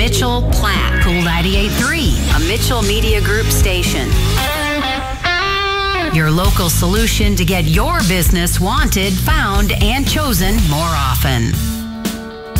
Mitchell Platte, Cool 98.3, a Mitchell Media Group station. Your local solution to get your business wanted, found, and chosen more often.